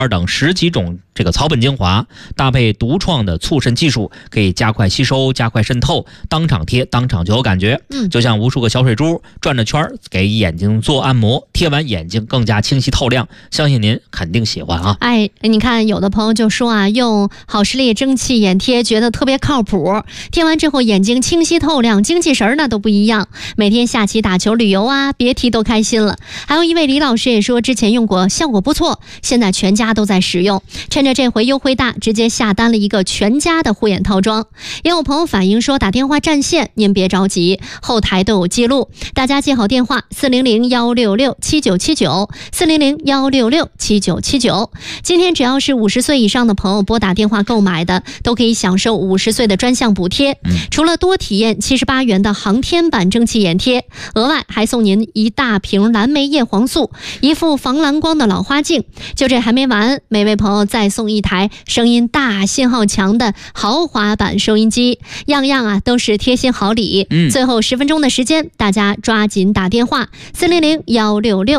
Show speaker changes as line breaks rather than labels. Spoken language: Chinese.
等10几种这个草本精华，搭配独创的促渗技术，可以加快吸收、加快渗透，当场贴当场就有感觉。就像无数个小水珠转着圈给眼睛做按摩，贴完眼睛更加清晰透亮，相信您肯定喜欢啊！
哎，你看有的朋友就说啊，用好视力蒸汽眼贴觉得特别靠谱，贴完之后眼睛清晰透亮，精气神呢都不一样，每天下棋、打球、旅游啊，别提多开心了。还有一位李老师也说，之前用过，效果不错，现在全家都在使用，趁着这回优惠大，直接下单了一个全家的护眼套装。也有朋友反映说，打电话占线，您别着急，后台都有记录，大家记好电话400-166-7979，400-166-7979。今天只要是50岁以上的朋友拨打电话购买的，都可以享受50岁的专项补贴。除了多体验78元的航天版蒸汽眼贴，额外还送您一大瓶蓝莓叶黄素，一副防蓝光的老花镜。就这还没完，每位朋友再送一台声音大、信号强的豪华版收音机，样样啊都是贴心好礼。最后10分钟的时间，大家抓紧打电话400-166